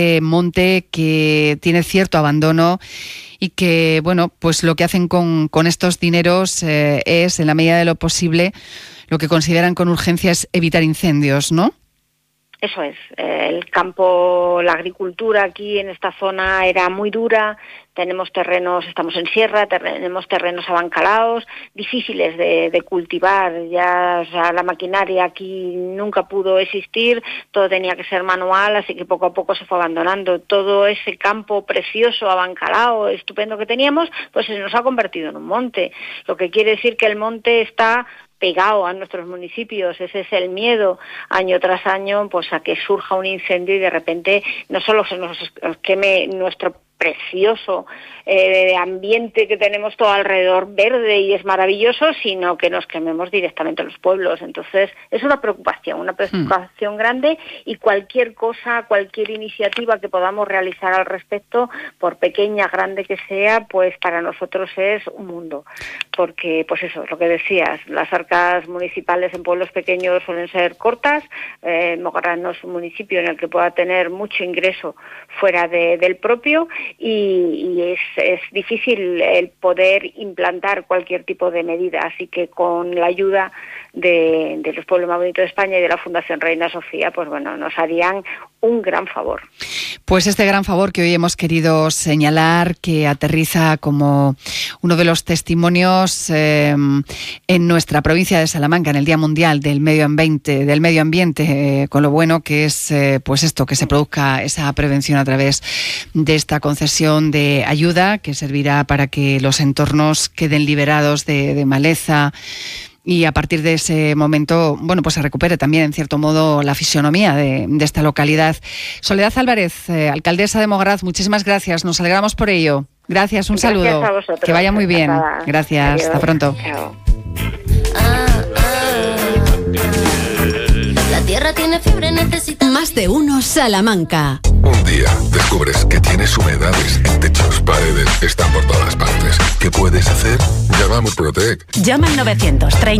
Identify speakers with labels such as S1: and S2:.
S1: monte que tiene cierto abandono y que, bueno, pues lo que hacen con estos dineros es, en la medida de lo posible, lo que consideran con urgencia es evitar incendios, ¿no?
S2: Eso es, el campo, la agricultura aquí en esta zona era muy dura, tenemos terrenos, estamos en sierra, tenemos terrenos abancalados, difíciles de cultivar, ya, o sea, la maquinaria aquí nunca pudo existir, todo tenía que ser manual, así que poco a poco se fue abandonando. Todo ese campo precioso, abancalado, estupendo que teníamos, pues se nos ha convertido en un monte, lo que quiere decir que el monte está pegado a nuestros municipios. Ese es el miedo año tras año, pues a que surja un incendio y de repente no solo se nos queme nuestro precioso ambiente que tenemos todo alrededor verde y es maravilloso, sino que nos quememos directamente los pueblos. Entonces es una preocupación grande, y cualquier cosa, cualquier iniciativa que podamos realizar al respecto, por pequeña, grande que sea, pues para nosotros es un mundo, porque pues eso, lo que decías, las arcas municipales en pueblos pequeños suelen ser cortas. Mogarra no es un municipio en el que pueda tener mucho ingreso fuera del propio, y es difícil el poder implantar cualquier tipo de medida, así que con la ayuda de los pueblos más bonitos de España y de la Fundación Reina Sofía, pues bueno, nos harían un gran favor.
S1: Pues este gran favor que hoy hemos querido señalar, que aterriza como uno de los testimonios en nuestra provincia de Salamanca, en el Día Mundial del Medio Ambiente, con lo bueno que es pues esto, que se produzca esa prevención a través de esta concesión de ayuda, que servirá para que los entornos queden liberados de maleza, y a partir de ese momento, bueno, pues se recupere también, en cierto modo, la fisonomía de esta localidad. Soledad Álvarez, alcaldesa de Mogarraz, muchísimas gracias, nos alegramos por ello. Gracias, un saludo.
S2: Gracias a vosotros.
S1: Que vaya muy bien. Gracias, adiós. Hasta pronto.
S2: Chao.
S3: La tierra tiene fiebre, necesita...
S4: Más de uno Salamanca.
S5: Un día descubres que tienes humedades en techos, paredes, están por todas partes. ¿Qué puedes hacer? Llama a Murprotec.
S4: Llama al 930